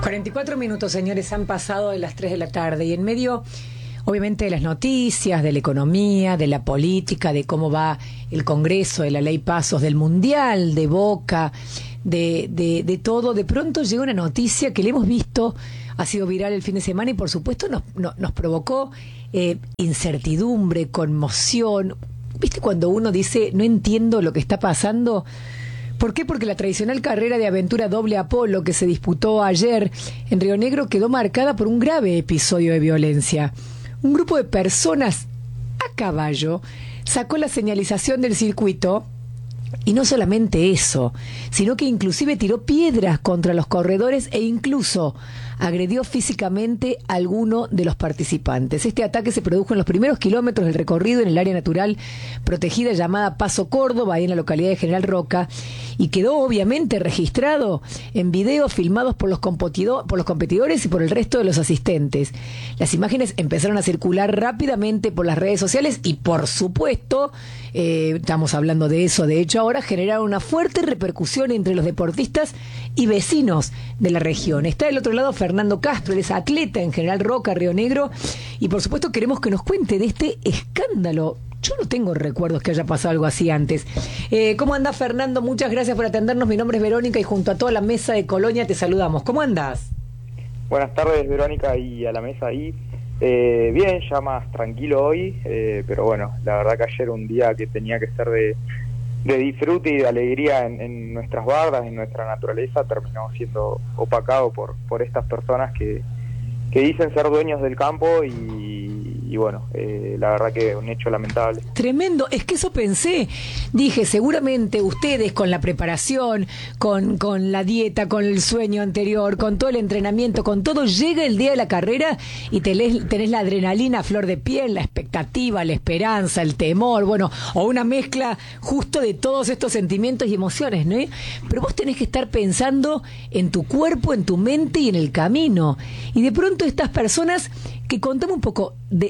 44 minutos, señores, han pasado de las 3 de la tarde y en medio, obviamente, de las noticias, de la economía, de la política, de cómo va el Congreso, de la ley Pasos, del Mundial, de Boca, de todo, de pronto llega una noticia que le hemos visto, ha sido viral el fin de semana y por supuesto nos provocó incertidumbre, conmoción. ¿Viste cuando uno dice, no entiendo lo que está pasando? ¿Por qué? Porque la tradicional carrera de aventura doble Apolo que se disputó ayer en Río Negro quedó marcada por un grave episodio de violencia. Un grupo de personas a caballo sacó la señalización del circuito y no solamente eso, sino que inclusive tiró piedras contra los corredores e incluso agredió físicamente a alguno de los participantes. Este ataque se produjo en los primeros kilómetros del recorrido en el área natural protegida llamada Paso Córdoba, ahí en la localidad de General Roca, y quedó obviamente registrado en videos filmados por los competidores y por el resto de los asistentes. Las imágenes empezaron a circular rápidamente por las redes sociales y, por supuesto, estamos hablando de eso, de hecho ahora generaron una fuerte repercusión entre los deportistas y vecinos de la región. Está del otro lado Fernando Castro, él es atleta en General Roca, Río Negro, y por supuesto queremos que nos cuente de este escándalo. Yo no tengo recuerdos que haya pasado algo así antes. ¿Cómo andás, Fernando? Muchas gracias por atendernos. Mi nombre es Verónica y junto a toda la mesa de Colonia te saludamos. ¿Cómo andás? Buenas tardes, Verónica, y a la mesa ahí. Bien, ya más tranquilo hoy, pero bueno, la verdad que ayer un día que tenía que ser de disfrute y de alegría en nuestras bardas, en nuestra naturaleza, terminó siendo opacado por estas personas que dicen ser dueños del campo y bueno, la verdad que un hecho lamentable. Tremendo, es que eso pensé, dije, seguramente ustedes con la preparación, con la dieta, con el sueño anterior, con todo el entrenamiento, con todo, llega el día de la carrera y tenés la adrenalina a flor de piel, la expectativa, la esperanza, el temor, bueno, o una mezcla justo de todos estos sentimientos y emociones, ¿no? Pero vos tenés que estar pensando en tu cuerpo, en tu mente y en el camino. Y de pronto estas personas que, contame un poco,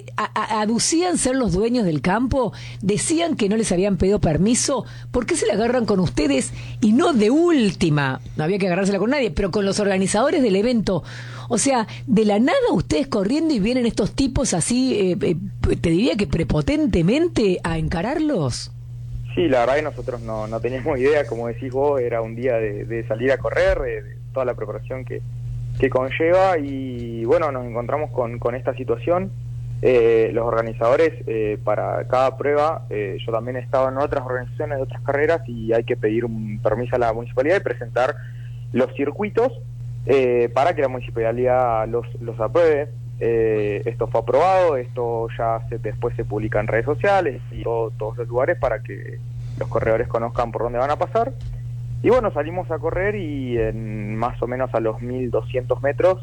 aducían ser los dueños del campo, decían que no les habían pedido permiso. ¿Por qué se la agarran con ustedes y no de última? No había que agarrársela con nadie, pero con los organizadores del evento. O sea, de la nada ustedes corriendo y vienen estos tipos así, te diría que prepotentemente a encararlos. Sí, la verdad que nosotros no teníamos idea, como decís vos, era un día de salir a correr, de toda la preparación que conlleva, y bueno, nos encontramos con esta situación. Los organizadores, para cada prueba, yo también he estado en otras organizaciones de otras carreras y hay que pedir un permiso a la municipalidad y presentar los circuitos para que la municipalidad los apruebe. Esto fue aprobado, esto ya después se publica en redes sociales y todos los lugares para que los corredores conozcan por dónde van a pasar. Y bueno, salimos a correr y en más o menos a los 1200 metros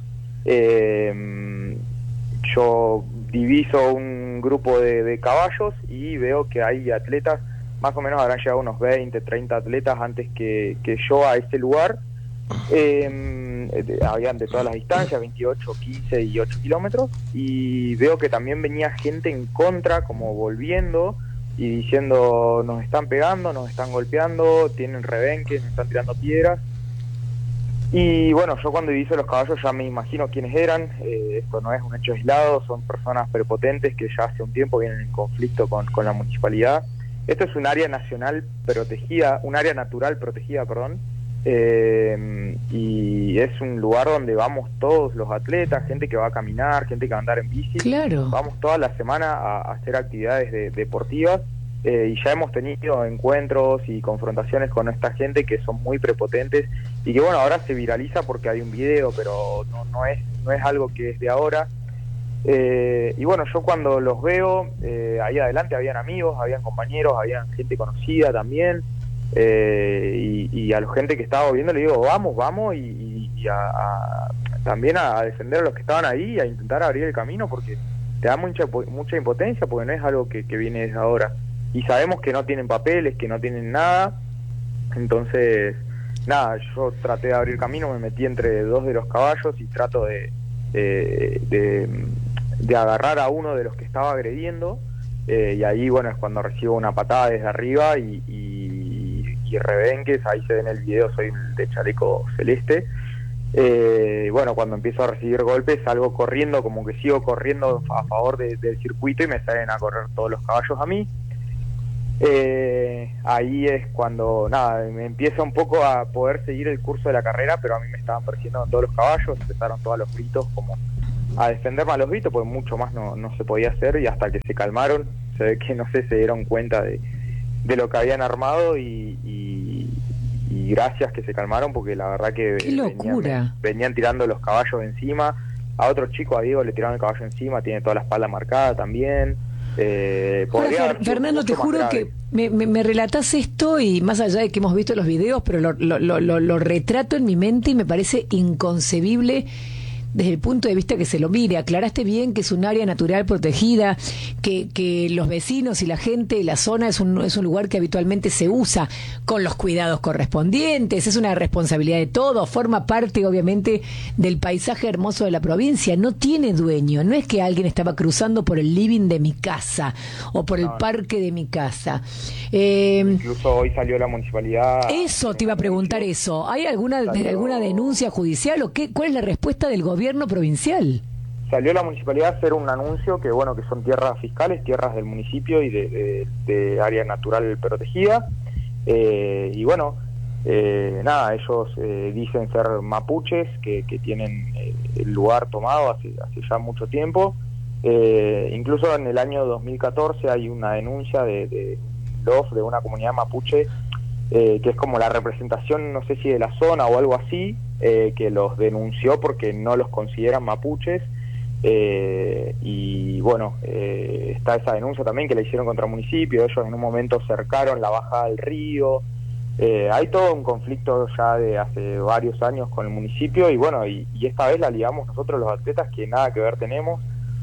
yo diviso un grupo de caballos y veo que hay atletas, más o menos habrán llegado unos 20, 30 atletas antes que yo a ese lugar. Habían de todas las distancias, 28, 15 y 8 kilómetros, y veo que también venía gente en contra, como volviendo y diciendo nos están pegando, nos están golpeando, tienen rebenques, nos están tirando piedras. Y bueno, yo cuando diviso los caballos ya me imagino quiénes eran. Esto no es un hecho aislado, son personas prepotentes que ya hace un tiempo vienen en conflicto con la municipalidad. Esto es un área nacional protegida, un área natural protegida, perdón, y es un lugar donde vamos todos los atletas, gente que va a caminar, gente que va a andar en bici. Claro. Vamos toda la semana a hacer actividades deportivas, y ya hemos tenido encuentros y confrontaciones con esta gente que son muy prepotentes y que bueno, ahora se viraliza porque hay un video, pero no es algo que es de ahora. Y bueno, yo cuando los veo, ahí adelante habían amigos, habían compañeros, habían gente conocida también, y a la gente que estaba viendo le digo, vamos, y también a defender a los que estaban ahí, a intentar abrir el camino, porque te da mucha impotencia, porque no es algo que viene desde ahora. Y sabemos que no tienen papeles, que no tienen nada. Entonces, nada, yo traté de abrir camino, me metí entre dos de los caballos y trato de agarrar a uno de los que estaba agrediendo. Y ahí, bueno, es cuando recibo una patada desde arriba y rebenques. Ahí se ve en el video, soy de chaleco celeste. Bueno, cuando empiezo a recibir golpes salgo corriendo, como que sigo corriendo a favor del circuito y me salen a correr todos los caballos a mí. Ahí es cuando, nada, me empieza un poco a poder seguir el curso de la carrera, pero a mí me estaban persiguiendo todos los caballos, empezaron todos los gritos como a defenderme a los gritos, porque mucho más no se podía hacer, y hasta que se calmaron, se ve que, no sé, se dieron cuenta de lo que habían armado y gracias que se calmaron, porque la verdad que ¡qué locura! Venían tirando los caballos encima, a otro chico, a Diego, le tiraron el caballo encima, tiene toda la espalda marcada también. Ahora, Fernando, te juro que me relatás esto y más allá de que hemos visto los videos, pero lo retrato en mi mente y me parece inconcebible desde el punto de vista que se lo mire. Aclaraste bien que es un área natural protegida, que los vecinos y la gente de la zona es un lugar que habitualmente se usa con los cuidados correspondientes, es una responsabilidad de todos, forma parte obviamente del paisaje hermoso de la provincia, no tiene dueño, no es que alguien estaba cruzando por el living de mi casa o por el parque de mi casa. Incluso hoy salió la municipalidad. Eso te iba a preguntar eso. ¿Hay alguna denuncia judicial o qué? ¿Cuál es la respuesta del gobierno provincial? Salió la municipalidad a hacer un anuncio que, bueno, que son tierras fiscales, tierras del municipio y de área natural protegida. Y bueno, nada, ellos dicen ser mapuches, que tienen el lugar tomado hace ya mucho tiempo. Incluso en el año 2014 hay una denuncia de una comunidad mapuche, que es como la representación, no sé si de la zona o algo así, que los denunció porque no los consideran mapuches. Y bueno, está esa denuncia también que la hicieron contra el municipio. Ellos en un momento cercaron la bajada del río. Hay todo un conflicto ya de hace varios años con el municipio y bueno, y esta vez la ligamos nosotros los atletas, que nada que ver tenemos.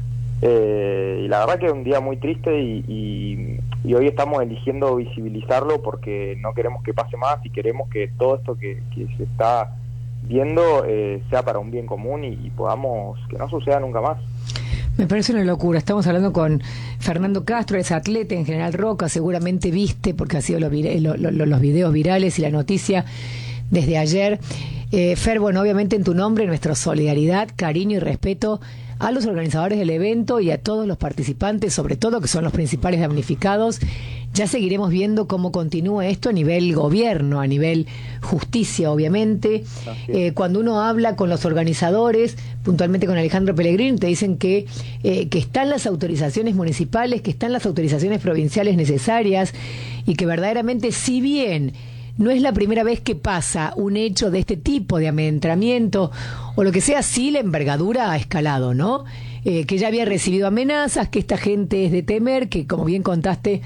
Y la verdad que es un día muy triste y hoy estamos eligiendo visibilizarlo porque no queremos que pase más y queremos que todo esto que se está viendo sea para un bien común y podamos que no suceda nunca más. Me parece una locura. Estamos hablando con Fernando Castro, es atleta en General Roca, seguramente viste porque ha sido los videos virales y la noticia desde ayer. Fer, bueno, obviamente en tu nombre, nuestra solidaridad, cariño y respeto a los organizadores del evento y a todos los participantes, sobre todo que son los principales damnificados. Ya seguiremos viendo cómo continúa esto a nivel gobierno, a nivel justicia, obviamente. Cuando uno habla con los organizadores, puntualmente con Alejandro Pellegrini, te dicen que están las autorizaciones municipales, que están las autorizaciones provinciales necesarias y que verdaderamente, si bien no es la primera vez que pasa un hecho de este tipo de amedrentamiento o lo que sea, sí la envergadura ha escalado, ¿no? Que ya había recibido amenazas, que esta gente es de temer, que como bien contaste,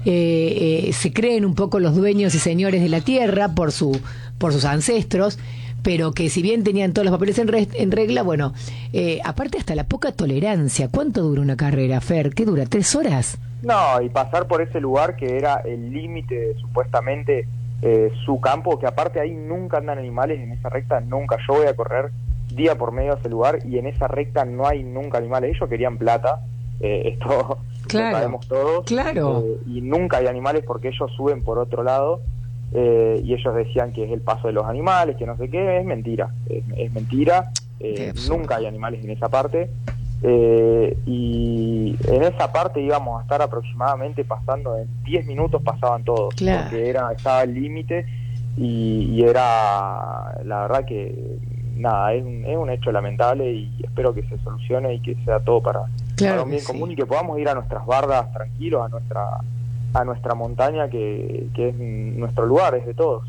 se creen un poco los dueños y señores de la tierra por sus ancestros, pero que si bien tenían todos los papeles en regla, bueno, aparte hasta la poca tolerancia. ¿Cuánto dura una carrera, Fer? ¿Qué dura? ¿3 horas? No, y pasar por ese lugar que era el límite, supuestamente, su campo, que aparte ahí nunca andan animales, en esa recta nunca. Yo voy a correr día por medio a ese lugar y en esa recta no hay nunca animales. Ellos querían plata, esto claro, lo sabemos todos, claro. Y nunca hay animales porque ellos suben por otro lado, y ellos decían que es el paso de los animales, que no sé qué. Es mentira, es mentira. Nunca hay animales en esa parte. Y en esa parte íbamos a estar aproximadamente pasando, en 10 minutos pasaban todos, claro, porque estaba el límite y era, la verdad que nada, es un hecho lamentable y espero que se solucione y que sea todo para un bien común y que podamos ir a nuestras bardas tranquilos, a nuestra montaña que es nuestro lugar, es de todos.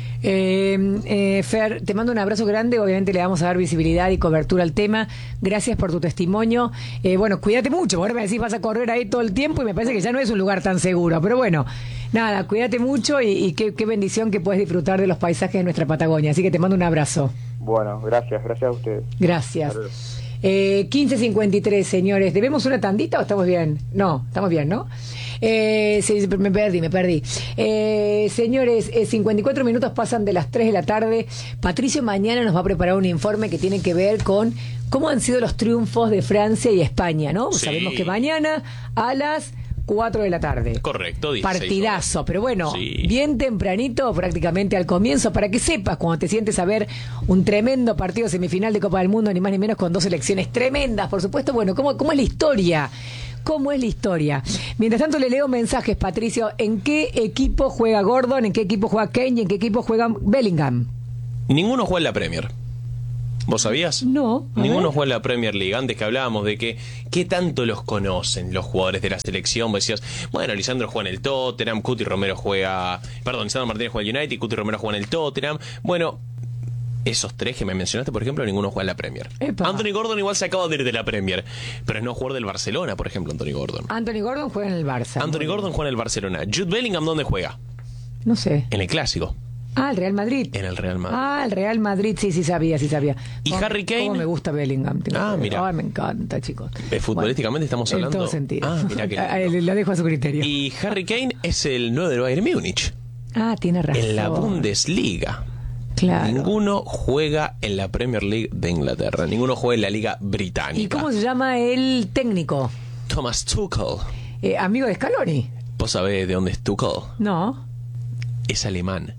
Fer, te mando un abrazo grande, obviamente le vamos a dar visibilidad y cobertura al tema. Gracias por tu testimonio. Bueno, cuídate mucho, ahora me decís vas a correr ahí todo el tiempo y me parece que ya no es un lugar tan seguro, pero bueno, nada, cuídate mucho y qué bendición que puedes disfrutar de los paisajes de nuestra Patagonia, así que te mando un abrazo. Bueno, gracias a ustedes. Gracias. 15:53, señores. ¿Debemos una tandita o estamos bien? No, estamos bien, ¿no? Sí, me perdí. Señores, 54 minutos pasan de las 3 de la tarde. Patricio mañana nos va a preparar un informe que tiene que ver con cómo han sido los triunfos de Francia y España, ¿no? Sí. Sabemos que mañana a las 4 de la tarde. Correcto, 16 partidazo, horas. pero bueno, Sí. bien tempranito, prácticamente al comienzo, para que sepas cuando te sientes a ver un tremendo partido semifinal de Copa del Mundo, ni más ni menos, con dos selecciones tremendas, por supuesto. Bueno, ¿cómo es la historia? ¿Cómo es la historia? Mientras tanto le leo mensajes, Patricio. ¿En qué equipo juega Gordon? ¿En qué equipo juega Kane? ¿Y en qué equipo juega Bellingham? Ninguno juega en la Premier. ¿Vos sabías? No. A Ninguno ver. juega en la Premier League. Antes que hablábamos de que qué tanto los conocen los jugadores de la selección, vos decías, bueno, Lisandro juega en el Tottenham, Cuti Romero juega... Perdón, Lisandro Martínez juega en el United, Cuti Romero juega en el Tottenham. Bueno, esos tres que me mencionaste, por ejemplo, ninguno juega en la Premier. Epa. Anthony Gordon igual se acaba de ir de la Premier, pero es no jugador del Barcelona, por ejemplo, Anthony Gordon. Anthony Gordon juega en el Barça. Anthony Gordon juega en el Barcelona. Jude Bellingham, ¿dónde juega? No sé. En el Clásico, El Real Madrid. en el Real Madrid. El Real Madrid, sí sabía. ¿Y Cómo- Harry Kane? Cómo me gusta Bellingham. Mira. Ay, me encanta, chicos. Futbolísticamente estamos En hablando... todo sentido. Mirá qué lindo. Lo dejo a su criterio. Y Harry Kane es el 9 del Bayern Múnich, Tiene razón. en la Bundesliga. Claro. Ninguno juega en la Premier League de Inglaterra. Ninguno juega en la Liga ¿Y Británica. cómo se llama el técnico? Thomas Tuchel. Amigo de Scaloni. ¿Vos sabés de dónde es Tuchel? No. Es alemán.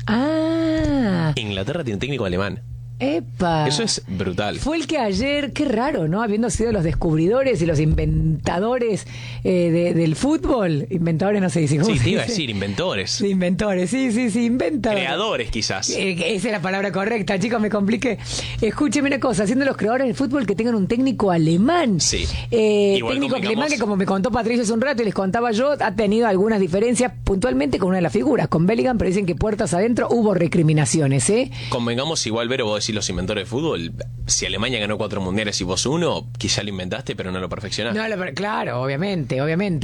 Ah, Inglaterra tiene un técnico alemán. epa. Eso es brutal. Fue el que ayer, qué raro, ¿no? Habiendo sido los descubridores y los inventadores del fútbol. Inventadores no se dice. ¿Cómo Sí, se te iba a dice? decir inventores. Sí, inventores, sí, inventadores. Creadores, quizás. Esa es la palabra correcta, chicos, me compliqué. Escúcheme una cosa, haciendo los creadores del fútbol que tengan un técnico alemán. Sí. Igual Técnico convengamos- alemán que, como me contó Patricio hace un rato y les contaba yo, ha tenido algunas diferencias puntualmente con una de las figuras, con Bellingham, pero dicen que puertas adentro hubo recriminaciones, ¿eh? Convengamos igual, Vero, vos decís los inventores de fútbol. Si Alemania ganó 4 mundiales y vos uno, quizá lo inventaste, pero no lo perfeccionaste. Claro, obviamente.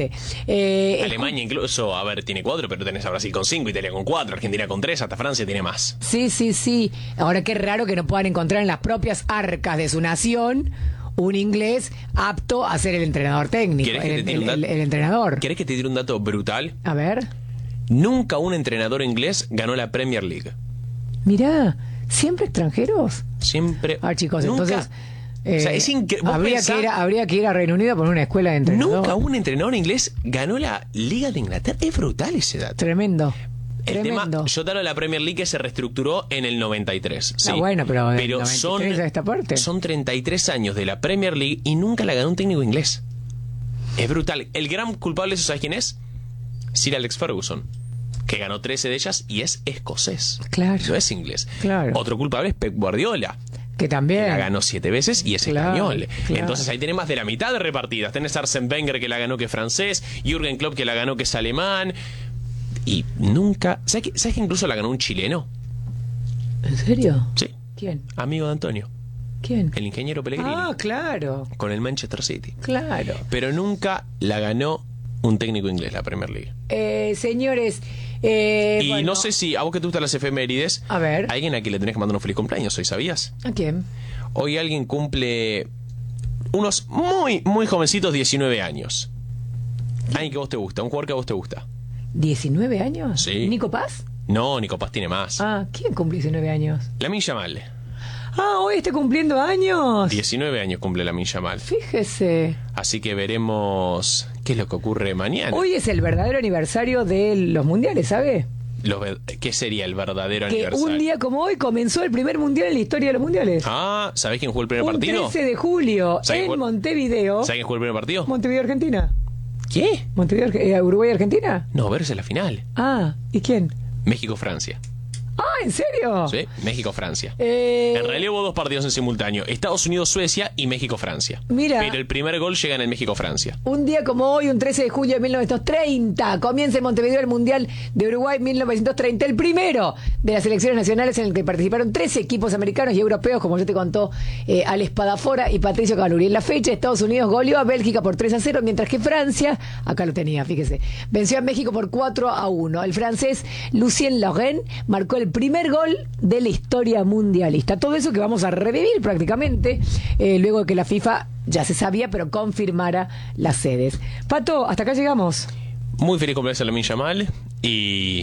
Alemania incluso, a ver, tiene 4, pero tenés a Brasil con 5, Italia con 4, Argentina con 3, hasta Francia tiene más. Sí. Ahora, qué raro que no puedan encontrar en las propias arcas de su nación un inglés apto a ser el entrenador técnico. ¿Querés que te tire un dato? El entrenador. ¿Querés que te tire un dato brutal? A ver. Nunca un entrenador inglés ganó la Premier League. Mirá, ¿siempre extranjeros? Siempre. Chicos, nunca, entonces... o sea, es increíble. habría que ir a Reino Unido por una escuela de entrenador. Nunca un entrenador inglés ganó la Liga de Inglaterra. Es brutal ese dato. Tremendo. El tema, Tremendo. yo te hablo de la Premier League que se reestructuró en el 93. Sí. Bueno, pero del 93 son, a esta parte. son 33 años de la Premier League y nunca la ganó un técnico inglés. Es brutal. El gran culpable, ¿sabes quién es? Sir Alex Ferguson, que ganó 13 de ellas y es escocés. Claro. No es inglés. Claro. Otro culpable es Pep Guardiola, Que también. que la ganó 7 veces y es Claro, español. claro. Entonces ahí tenés más de la mitad de repartidas. Tenés a Arsène Wenger, que la ganó, que es francés, Jürgen Klopp, que la ganó, que es alemán. Y nunca... ¿Sabes que incluso la ganó un chileno? ¿En serio? Sí. ¿Quién? Amigo de Antonio, ¿Quién? el ingeniero Pellegrini, Claro. con el Manchester City. Claro. Pero nunca la ganó un técnico inglés la Premier League. Señores, Y bueno, no sé si a vos que te gustan las efemérides, A ver. hay alguien a quien le tenés que mandar un feliz cumpleaños hoy, ¿sabías? ¿A quién? Hoy alguien cumple unos muy, muy jovencitos 19 años. Alguien que a vos te gusta, un jugador que a vos te gusta. ¿19 años? Sí. ¿Nico Paz? No, Nico Paz tiene más. ¿Quién cumple 19 años? Lamine Yamal. Hoy está cumpliendo años. 19 años cumple Lamine Yamal. Fíjese. Así que veremos qué es lo que ocurre mañana. Hoy es el verdadero aniversario de los mundiales, ¿sabe? ¿Qué sería el verdadero Que aniversario? un día como hoy comenzó el primer mundial en la historia de los mundiales. ¿Sabés quién jugó el primer Un partido? 13 de julio ¿Sabés en cuál- Montevideo. ¿Sabés quién jugó el primer partido? Montevideo, Argentina. ¿Qué? Uruguay, Argentina. No, verse la final. ¿Y quién? México-Francia. ¿En serio? ¿Sí? México-Francia. Eh, En realidad hubo 2 partidos en simultáneo. Estados Unidos-Suecia y México-Francia. Mira. Pero el primer gol llega en el México-Francia. Un día como hoy, un 13 de julio de 1930, comienza en Montevideo el Mundial de Uruguay 1930, el primero de las selecciones nacionales en el que participaron 13 equipos americanos y europeos, como yo te contó Al Espadafora y Patricio Caluri. En la fecha, Estados Unidos goleó a Bélgica por 3-0, mientras que Francia, acá lo tenía, fíjese, venció a México por 4-1. El francés Lucien Laurent marcó el primer gol de la historia mundialista. Todo eso que vamos a revivir prácticamente, luego de que la FIFA ya se sabía, pero confirmara las sedes. Pato, hasta acá llegamos. Muy feliz cumpleaños a Lamine Yamal y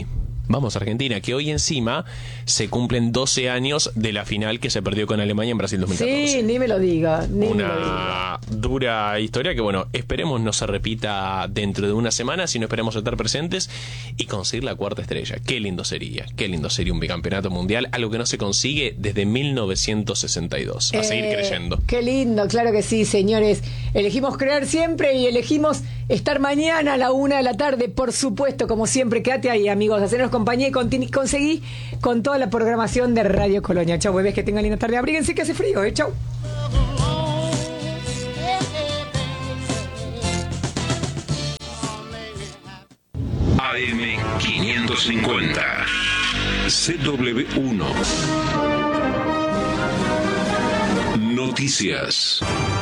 Vamos a Argentina, que hoy encima se cumplen 12 años de la final que se perdió con Alemania en Brasil 2014. Sí, ni me lo diga. Una dura historia que, bueno, esperemos no se repita dentro de una semana, sino esperemos estar presentes y conseguir la cuarta estrella. Qué lindo sería un bicampeonato mundial, algo que no se consigue desde 1962. A seguir creyendo. Qué lindo, claro que sí, señores. Elegimos creer siempre y elegimos estar mañana a la 1 de la tarde, por supuesto, como siempre. Quédate ahí, amigos, hacernos compañía y conseguí con toda la programación de Radio Colonia. Chau, bebés, que tengan linda tarde. Abríguense que hace frío, chau. AM550 CW1 Noticias.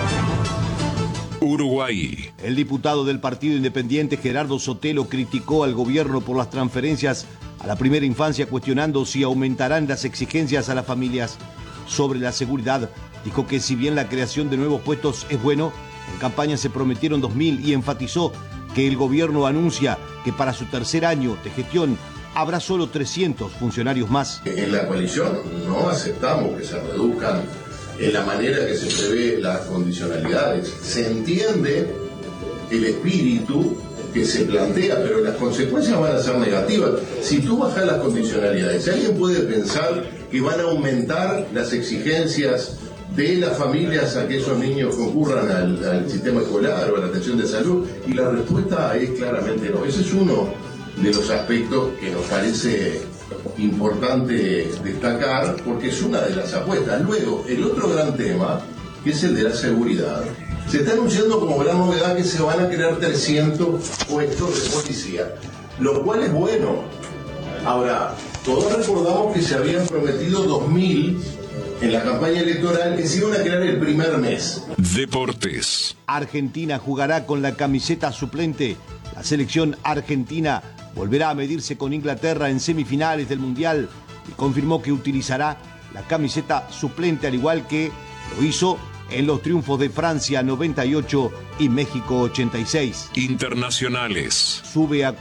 Uruguay. El diputado del Partido Independiente Gerardo Sotelo criticó al gobierno por las transferencias a la primera infancia, cuestionando si aumentarán las exigencias a las familias. Sobre la seguridad, dijo que si bien la creación de nuevos puestos es bueno, en campaña se prometieron 2.000 y enfatizó que el gobierno anuncia que para su tercer año de gestión habrá solo 300 funcionarios más. En la coalición no aceptamos que se reduzcan en la manera que se prevé las condicionalidades. Se entiende el espíritu que se plantea, pero las consecuencias van a ser negativas. Si tú bajas las condicionalidades, ¿alguien puede pensar que van a aumentar las exigencias de las familias a que esos niños concurran al sistema escolar o a la atención de salud? Y la respuesta es claramente no. Ese es uno de los aspectos que nos parece importante destacar, porque es una de las apuestas. Luego, el otro gran tema, que es el de la seguridad, se está anunciando como gran novedad que se van a crear 300 puestos de policía, lo cual es bueno. Ahora, todos recordamos que se habían prometido 2.000 en la campaña electoral que se iban a crear el primer mes. Deportes. Argentina jugará con la camiseta suplente. La selección argentina volverá a medirse con Inglaterra en semifinales del Mundial y confirmó que utilizará la camiseta suplente, al igual que lo hizo en los triunfos de Francia 98 y México 86. Internacionales. Sube a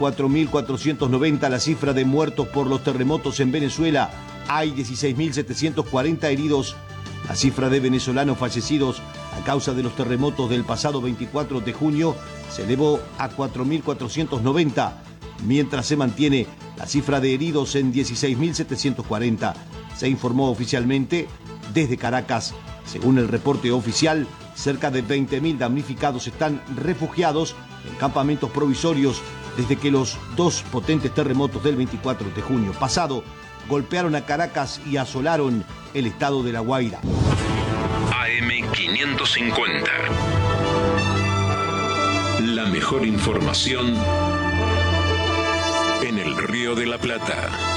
4.490 la cifra de muertos por los terremotos en Venezuela. Hay 16.740 heridos. La cifra de venezolanos fallecidos a causa de los terremotos del pasado 24 de junio se elevó a 4.490, mientras se mantiene la cifra de heridos en 16.740. Se informó oficialmente desde Caracas. Según el reporte oficial, cerca de 20.000 damnificados están refugiados en campamentos provisorios desde que los dos potentes terremotos del 24 de junio pasado golpearon a Caracas y asolaron el estado de La Guaira. AM550. La mejor información en el Río de la Plata.